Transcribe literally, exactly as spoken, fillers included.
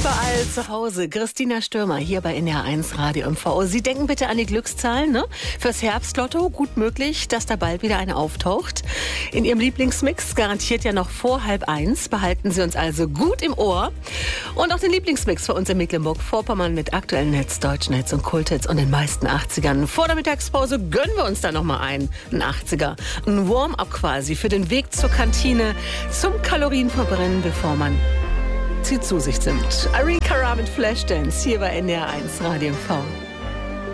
Überall zu Hause. Christina Stürmer hier bei N D R eins Radio M V. Sie denken bitte an die Glückszahlen, ne? Fürs Herbstlotto gut möglich, dass da bald wieder eine auftaucht. In Ihrem Lieblingsmix garantiert ja noch vor halb eins. Behalten Sie uns also gut im Ohr. Und auch den Lieblingsmix für uns in Mecklenburg-Vorpommern mit aktuellen Hits, deutschen Hits und Kulthits und den meisten achtzigern. Vor der Mittagspause gönnen wir uns da noch mal ein. Ein achtziger. Ein Warm-up quasi für den Weg zur Kantine, zum Kalorienverbrennen, bevor man zu sich nimmt. Irene Cara mit Flashdance hier bei N D R eins Radio M V.